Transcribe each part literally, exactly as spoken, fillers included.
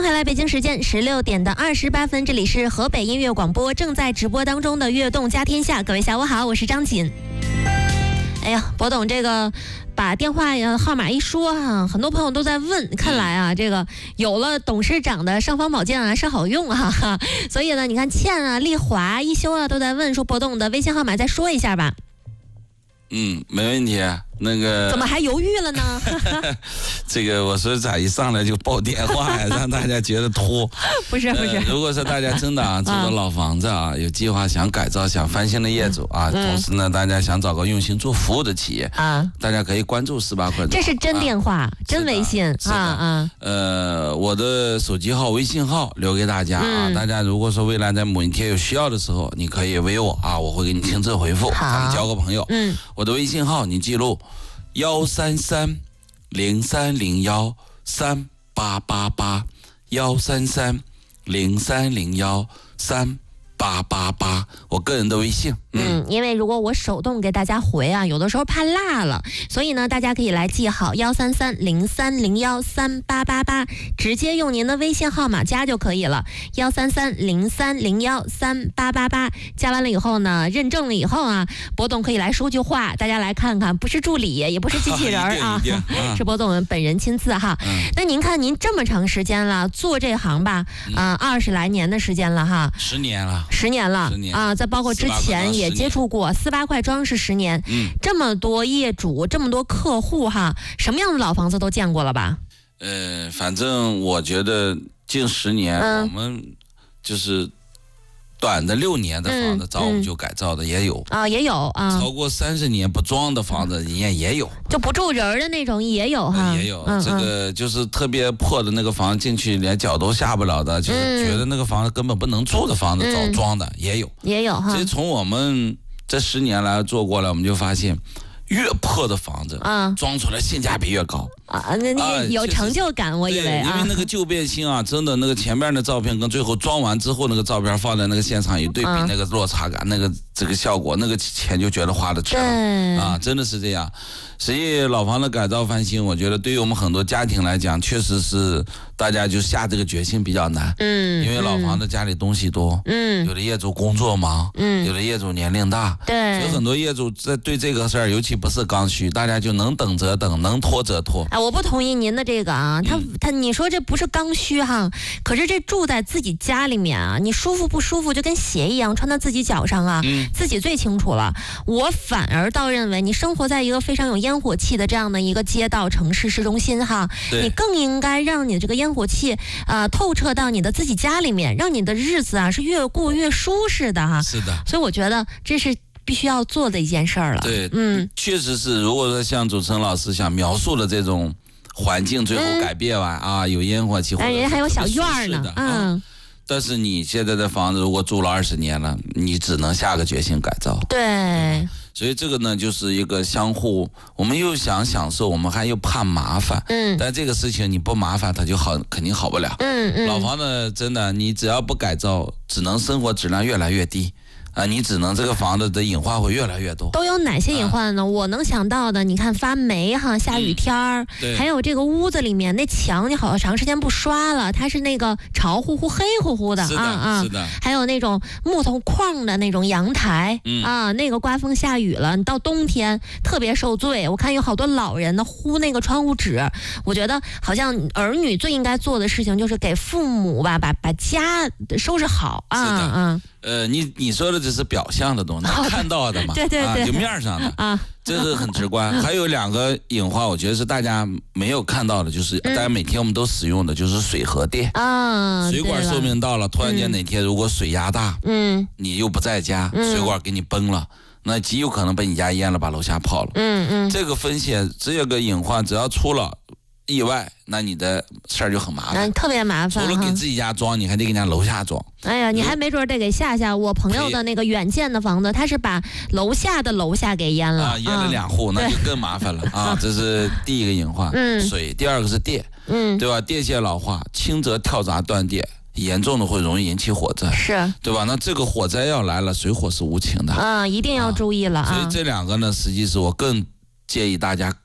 回来，北京时间十六点的二十八分，这里是河北音乐广播正在直播当中的悦动家天下，各位下午好，我是张锦。哎呀，博董这个把电话号码一说啊，很多朋友都在问，看来啊，这个有了董事长的尚方宝剑啊是好用啊，哈，所以呢，你看倩啊、丽华、一休啊都在问说博董的微信号码再说一下吧。 嗯，没问题。那个怎么还犹豫了呢？ 这个我说咋一上来就报电话呀，让大家觉得拖。 不是不是、 呃，如果说大家真的啊住的老房子啊，有计划想改造、想翻新的业主啊，嗯、同时呢，大家想找个用心做服务的企业啊，大家可以关注十八块。 这是真电话、啊、真微信啊啊。 呃，我的手机号、微信号留给大家啊，嗯、大家如果说未来在某一天有需要的时候，你可以微我啊，我会给你亲自回复，咱们交个朋友。嗯，我的微信号你记录。幺三三零三零幺三八八八，幺三三零三零幺三八八八，我个人的微信。 嗯，因为如果我手动给大家回啊，有的时候怕落了，所以呢，大家可以来记好幺三三零三零幺三八八八，直接用您的微信号码加就可以了。幺三三零三零幺三八八八，加完了以后呢，认证了以后啊，博董可以来说句话，大家来看看，不是助理，也不是机器人啊，啊是博董本人亲自哈。嗯、那您看，您这么长时间了，做这行吧，啊、呃，二十来年的时间了哈， 十年了， 十年了， 十年啊，再包括之前也。也接触过四八块庄是十年，嗯，这么多业主，这么多客户哈，什么样的老房子都见过了吧？ 呃，反正我觉得近十年、嗯、我们就是短的六年的房子，找我们就改造的也有、 嗯嗯、啊，也有啊， 超过三十年不装的房子人家也有， 就不住人的那种也有哈， 也有、嗯、这个就是特别破的那个房子进去连脚都下不了的，就是觉得那个房子根本不能住的房子找装的、嗯、也有， 也有哈。 所以从我们这十年来做过来，我们就发现。越破的房子，啊，装出来性价比越高啊，那那有成就感，啊、我以为、啊， 因为那个旧变新啊，真的那个前面的照片跟最后装完之后那个照片放在那个现场一对比，啊、那个落差感，那个这个效果，那个钱就觉得花的值了啊，真的是这样。所以老房子改造翻新，我觉得对于我们很多家庭来讲，确实是大家就下这个决心比较难，嗯，因为老房子家里东西多，嗯，有的业主工作忙，嗯，有的业主年龄大，对，所以很多业主在对这个事儿，尤其不是刚需，大家就能等则等，能拖则拖。 啊，我不同意您的这个啊，他、嗯、他你说这不是刚需哈，可是这住在自己家里面啊，你舒服不舒服就跟鞋一样穿到自己脚上啊，嗯、自己最清楚了。我反而倒认为，你生活在一个非常有烟火气的这样的一个街道城市市中心哈，你更应该让你的这个烟火气呃透彻到你的自己家里面，让你的日子啊是越过越舒适的哈。 是的， 所以我觉得这是必须要做的一件事儿了。 对，嗯，确实是。如果说像主持人老师想描述的这种环境，最后改变完、嗯、啊，有烟火气， 哎，人还有小院呢，嗯。 啊但是你现在的房子如果住了二十年了，你只能下个决心改造。 对，嗯、 所以这个呢，就是一个相互，我们又想享受，我们还又怕麻烦。嗯，但这个事情你不麻烦，它就好，肯定好不了。嗯嗯，老房子真的，你只要不改造，只能生活质量越来越低。啊，你只能这个房子的隐患会越来越多。 都有哪些隐患呢？啊、我能想到的，你看发霉哈，下雨天儿、嗯，还有这个屋子里面那墙，你好长时间不刷了，它是那个潮乎乎、黑乎乎的， 是的啊啊， 是的。 还有那种木头框的那种阳台、嗯、啊，那个刮风下雨了，你到冬天特别受罪。我看有好多老人呢糊那个窗户纸，我觉得好像儿女最应该做的事情就是给父母吧，把把家收拾好啊啊。 呃，你你说的只是表象的东西，能看到的嘛， 对对对， 啊，就面上的啊，这是很直观。还有两个隐患，我觉得是大家没有看到的，就是大家每天我们都使用的就是水和电啊，水管寿命到了，突然间哪天如果水压大，嗯，你又不在家，水管给你崩了。那极有可能被你家淹了，把楼下泡了。嗯嗯，这个风险，这个隐患，只要出了意外，那你的事儿就很麻烦， 特别麻烦。 除了给自己家装，你还得给人家楼下装。 哎呀，你还没准得给下下。我朋友的那个远建的房子，他是把楼下的楼下给淹了， 啊，淹了两户，那就更麻烦了啊！这是第一个隐患，嗯，水；第二个是电，嗯，对吧？电线老化，轻则跳闸断电。严重的会容易引起火灾， 是对吧？那这个火灾要来了，水火是无情的， 嗯，一定要注意了啊。 所以这两个呢，实际是我更建议大家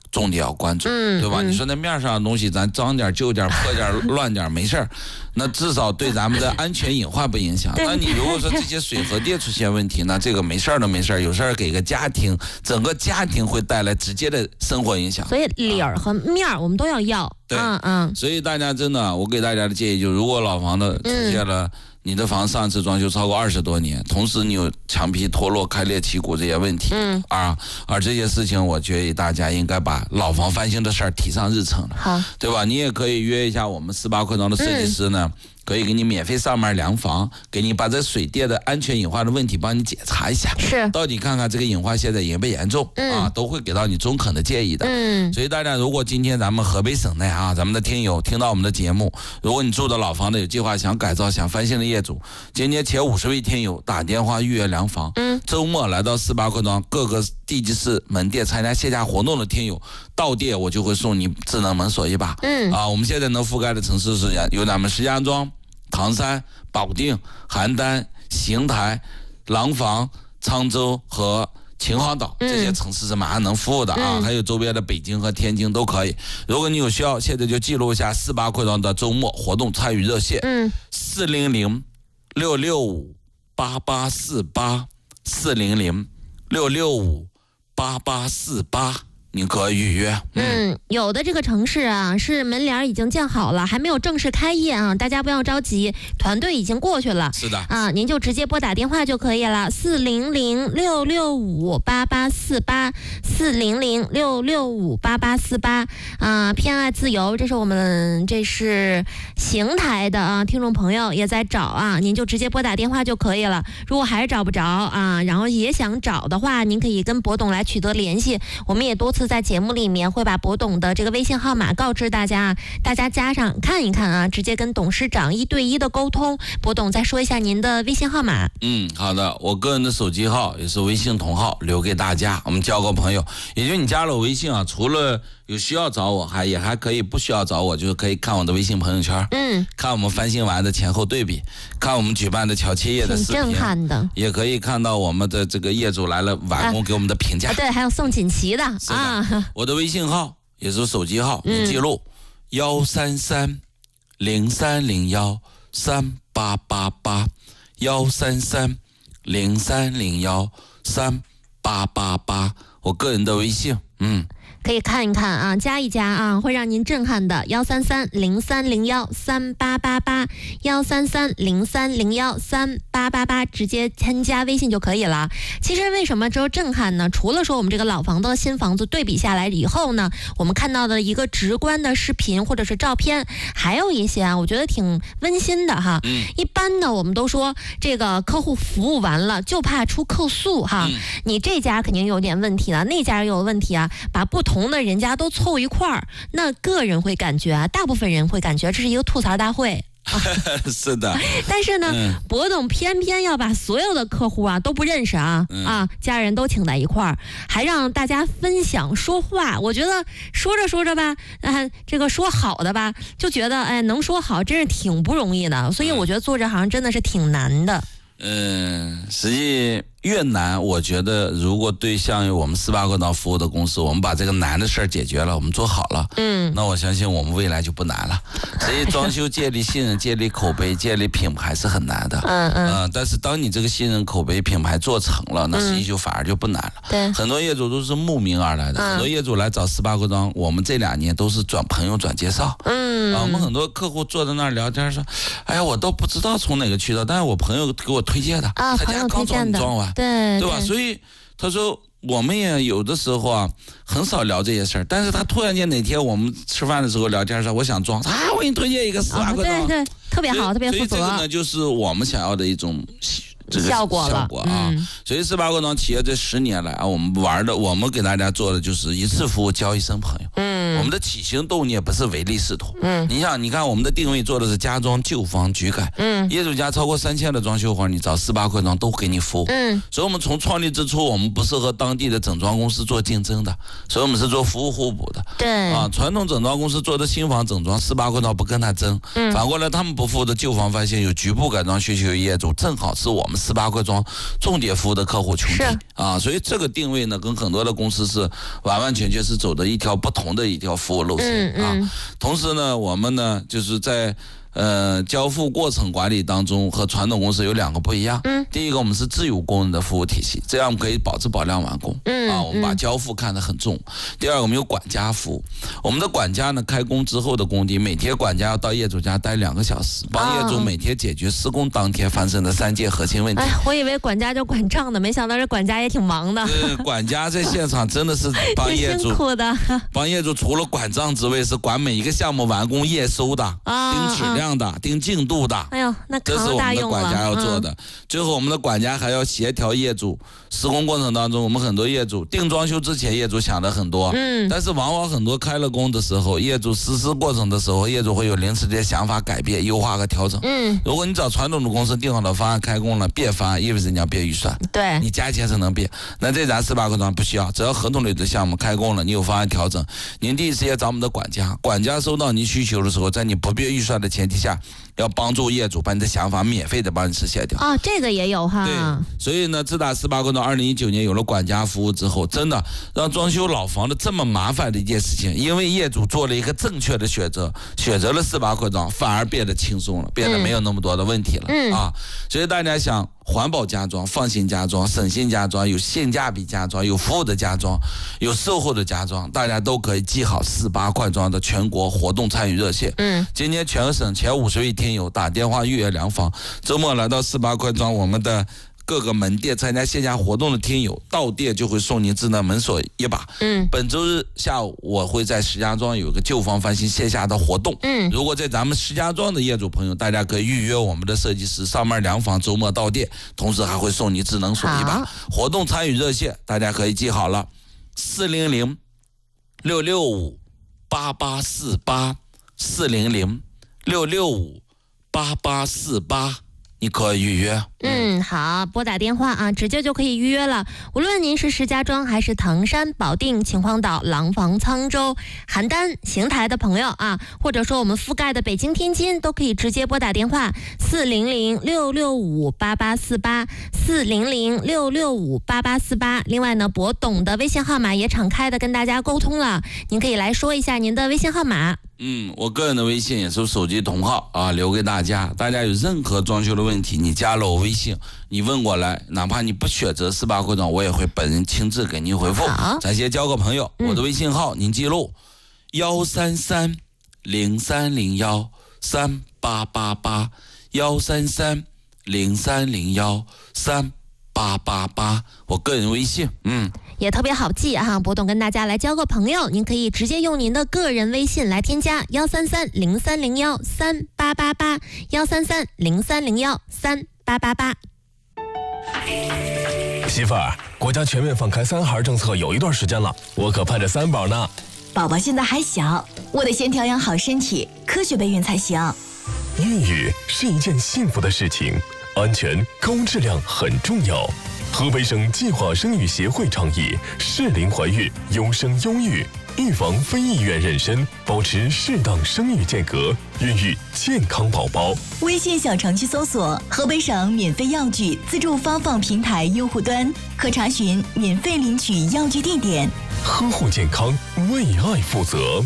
重点要关注， 嗯、 对吧？ 嗯、 你说那面上的东西，咱脏点、旧点、破点、乱点没事儿，那至少对咱们的安全隐患不影响。那你如果说这些水和电出现问题，那这个没事儿都没事儿，有事儿给个家庭，整个家庭会带来直接的生活影响。 所以理儿和面儿我们都要要。 对， 嗯嗯。 所以大家真的，我给大家的建议就是，如果老房子出现了。嗯你的房上次装修超过二十多年，同时你有墙皮脱落、开裂、起骨这些问题，嗯啊，而这些事情，我觉得大家应该把老房翻新的事儿提上日程了， 好， 对吧？你也可以约一下我们四八扩张的设计师呢。嗯可以给你免费上门量房，给你把这水电的安全隐患的问题帮你检查一下， 是到底看看这个隐患现在严不严重、嗯、啊，都会给到你中肯的建议的。 嗯， 所以大家如果今天咱们河北省内啊，咱们的听友听到我们的节目，如果你住的老房子有计划想改造、想翻新的业主，今天前五十位听友打电话预约量房，嗯，周末来到四八扩张各个地级市门店参加线下活动的听友，到店我就会送你智能门锁一把。嗯啊，我们现在能覆盖的城市是有咱们石家庄、唐山、保定、邯郸、邢台、廊坊、沧州和秦皇岛这些城市是马上能服务的啊、嗯，还有周边的北京和天津都可以。如果你有需要，现在就记录一下四八扩张的周末活动参与热线，嗯，四零零六六五八八四八，四零零六六五八八四八。你可以预约。 嗯，有的这个城市啊，是门帘已经建好了，还没有正式开业啊，大家不要着急，团队已经过去了。 是的啊，您就直接拨打电话就可以了，四零零六六五八八四八，四零零六六五八八四八啊，偏爱自由，这是我们这是邢台的啊，听众朋友也在找啊，您就直接拨打电话就可以了。如果还是找不着啊，然后也想找的话，您可以跟博董来取得联系，我们也多次在节目里面会把博董的这个微信号码告知大家，大家加上看一看啊，直接跟董事长一对一的沟通。博董再说一下您的微信号码。 嗯，好的，我个人的手机号也是微信同号，留给大家，我们交个朋友。也就你加了我微信啊，除了有需要找我，还也还可以不需要找我，就是可以看我的微信朋友圈，嗯，看我们翻新完的前后对比，看我们举办的桥切业的视频， 挺震撼的， 也可以看到我们的这个业主来了完工给我们的评价、 啊啊。对，还有送锦旗的啊。 我的微信号也是手机号，你记录幺三三零三零幺三八八八，幺三三零三零幺三八八八，我个人的微信，嗯。 可以看一看啊，加一加啊，会让您震撼的。幺三三零三零幺三八八八，幺三三零三零幺三八八八，直接添加微信就可以了。其实为什么这震撼呢？除了说我们这个老房子、新房子对比下来以后呢，我们看到的一个直观的视频或者是照片，还有一些啊，我觉得挺温馨的哈。嗯。一般呢，我们都说这个客户服务完了，就怕出客诉哈。嗯。你这家肯定有点问题了，那家有问题啊，把不同。同的人家都凑一块儿，那个人会感觉啊，大部分人会感觉这是一个吐槽大会。啊、 是的， 但是呢，嗯、博董偏偏要把所有的客户啊都不认识啊、嗯、啊，家人都请在一块儿，还让大家分享说话。我觉得说着说着吧，啊，这个说好的吧，就觉得哎，能说好真是挺不容易的。所以我觉得做这行真的是挺难的。 嗯，实际越难，我觉得如果对像我们四八扩张服务的公司，我们把这个难的事儿解决了，我们做好了，嗯，那我相信我们未来就不难了。所以装修建立信任、建立口碑、建立品牌是很难的，嗯嗯、呃，但是当你这个信任、口碑、品牌做成了，那实际就反而就不难了。 对、嗯， 很多业主都是慕名而来的，嗯、很多业主来找四八扩张，我们这两年都是转朋友转介绍，嗯，啊，我们很多客户坐在那儿聊天说，哎呀，我都不知道从哪个渠道，但是我朋友给我推荐的， 啊， 他家刚装装完， 对对吧？所以他说我们也有的时候啊很少聊这些事儿，但是他突然间哪天我们吃饭的时候聊天说我想装，啊，我给你推荐一个四八扩张， 对对，特别好，特别负责。 所以这个呢，就是我们想要的一种这个效果了效果啊。嗯、所以四八扩张企业这十年来啊，我们玩的，我们给大家做的就是一次服务交一生朋友。嗯。我们的起心动念不是唯利是图。嗯。你想，你看我们的定位做的是家装、旧房、局改。嗯。业主家超过三千的装修活，你找四八扩张都给你服务。嗯。所以我们从创立之初，我们不是和当地的整装公司做竞争的，所以我们是做服务互补的。 对。 啊，传统整装公司做的新房整装，四八扩张不跟他争。嗯。反过来，他们不服务的旧房翻新有局部改装需求的业主，正好是我们哎，我以为管家就管账的，没想到这管家也挺忙的。 呃，管家在现场真的是帮业主， 辛苦的。 帮业主除了管账之外，是管每一个项目完工验收的，啊、盯质量的，盯进度的。 哎呦，那这是我们的管家要做的。嗯、最后，我们的管家还要协调业主施工过程当中，我们很多业主定装修之前，业主想的很多，嗯，但是往往很多开了工的时候，业主实施过程的时候，业主会有临时的想法改变、优化和调整。嗯，如果你找传统的公司定好的方案开工了，变方案意味着你要变预算， 对， 你加钱是能变。那这咱十八块庄不需要，只要合同里的项目开工了，你有方案调整，您第一时间找我们的管家，管家收到您需求的时候，在你不变预算的前提下，要帮助业主把你的想法免费的帮你实现掉。 哦，这个也有哈。 对，所以呢，自打十八块庄二零一九年有了管家服务之后，真的让装修老房的这么麻烦的一件事情，因为业主做了一个正确的选择，选择了十八块庄，反而变得轻松了，变得没有那么多的问题了、嗯、啊。所以大家想环保家装、放心家装、省心家装、有性价比家装、有服务的家装、有售后的家装，大家都可以记好十八块庄的全国活动参与热线。嗯，今年全省前五十位听友打电话预约量房，周末来到十八块庄我们的各个门店参加线下活动的听友，到店就会送您智能门锁一把。嗯，本周日下午我会在石家庄有一个旧房翻新线下的活动。嗯，如果在咱们石家庄的业主朋友，大家可以预约我们的设计师上门量房，周末到店，同时还会送你智能锁一把。活动参与热线大家可以记好了，四零零六六五八八四八，四零零六六五八八四八。你可以预约。 嗯，好，拨打电话啊，直接就可以预约了。无论您是石家庄还是唐山、保定、秦皇岛、廊坊、沧州、邯郸、邢台的朋友啊，或者说我们覆盖的北京、天津，都可以直接拨打电话四零零六六五八八四八，四零零六六五八八四八。另外呢，博董的微信号码也敞开的跟大家沟通了，您可以来说一下您的微信号码。 嗯，我个人的微信也是手机同号啊，留给大家。大家有任何装修的问题，你加了我微信，你问过来，哪怕你不选择十八块庄，我也会本人亲自给您回复。咱先交个朋友，嗯、我的微信号您记录：幺三三零三零幺三八八八，幺三三零三零幺三八八八，我个人微信，嗯。 也特别好记哈，博董跟大家来交个朋友，您可以直接用您的个人微信来添加幺三三零三零幺三八八八，幺三三零三零幺三八八八。 媳妇儿，国家全面放开三孩政策有一段时间了，我可盼着三宝呢。 宝宝现在还小，我得先调养好身体，科学备孕才行。 孕育是一件幸福的事情，安全高质量很重要。河北省计划生育协会倡议适龄怀孕，优生优育，预防非意愿妊娠，保持适当生育间隔，孕育健康宝宝。 微信小程序搜索河北省免费药具自助发放平台用户端，可查询免费领取药具地点。 呵护健康，为爱负责。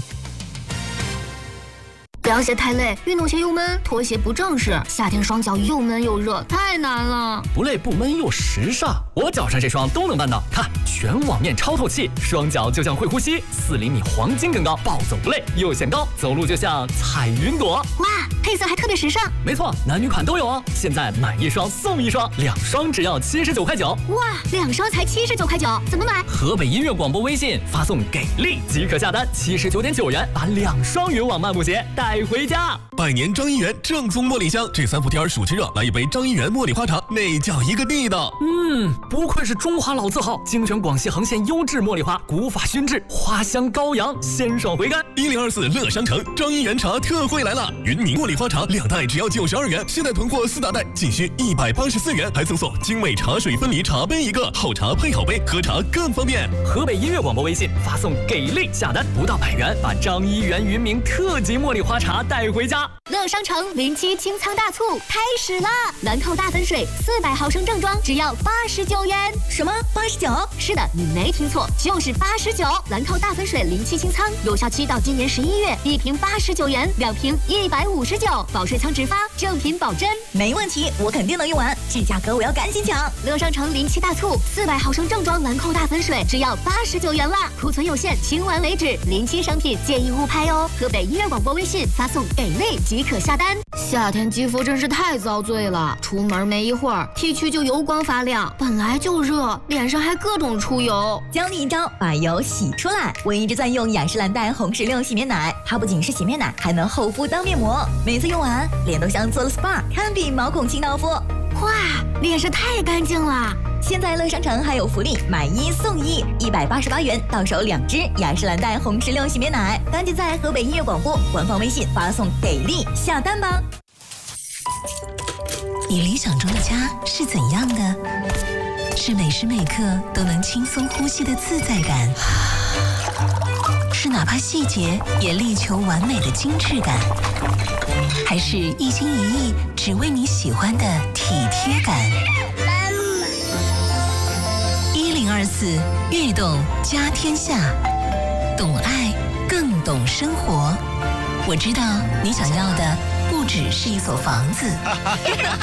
凉鞋太累，运动鞋又闷，拖鞋不正式，夏天双脚又闷又热，太难了。 不累不闷又时尚，我脚上这双都能办到。看，全网面超透气，双脚就像会呼吸，四厘米黄金更高，暴走不累，又显高，走路就像踩云朵。 哇，配色还特别时尚。 没错，男女款都有哦。现在买一双送一双，两双只要七十九块九。 哇，两双才七十九块九，怎么买？ 河北音乐广播微信发送给力即可下单，七十九点九元把两双云网漫步鞋带回家。 百年张一元正宗茉莉香，这三伏天暑气热，来一杯张一元茉莉花茶，那叫一个地道。 嗯，不愧是中华老字号，精选广西横县优质茉莉花，古法熏制，花香高扬，鲜爽回甘。 一零二四乐商城张一元茶特惠来了，云宁瓶茉莉花茶，两袋只要九十二元，现在囤货四大袋仅需一百八十四元，还赠送精美茶水分离茶杯一个，好茶配好杯，喝茶更方便。 河北音乐广播微信发送给力下单，不到百元，把张一元云茗特级茉莉花茶带回家。 乐商城零七清仓大促开始啦！兰蔻大粉水四百毫升正装只要八十九元。 什么？八十九？ 是的，你没听错，就是八十九。兰蔻大粉水零七清仓，有效期到今年十一月，一瓶八十九元，两瓶一百五十九，保税仓直发，正品保真。 没问题，我肯定能用完，这价格我要赶紧抢。 乐商城零七大促，四百毫升正装兰蔻大粉水只要八十九元啦，库存有限，清完为止。零七商品建议勿拍哦。河北音乐广播微信发送给力即可下单。夏天肌肤真是太遭罪了，出门没一会儿，T 区就油光发亮，本来就热，脸上还各种出油。 教你一招，把油洗出来。我一直在用雅诗兰黛红石榴洗面奶，它不仅是洗面奶，还能厚敷当面膜，每次用完脸都像做了 S P A， 堪比毛孔清道夫。 哇，脸是太干净了！ 现在乐商城还有福利，买一送一，一百八十八元到手两支雅诗兰黛红石榴洗面奶，赶紧在河北音乐广播官方微信发送给力下单吧。 你理想中的家是怎样的？是每时每刻都能轻松呼吸的自在感，是哪怕细节也力求完美的精致感，还是一心一意只为你喜欢的体贴感？一零二四悦动家天下，懂爱更懂生活。我知道你想要的不只是一所房子。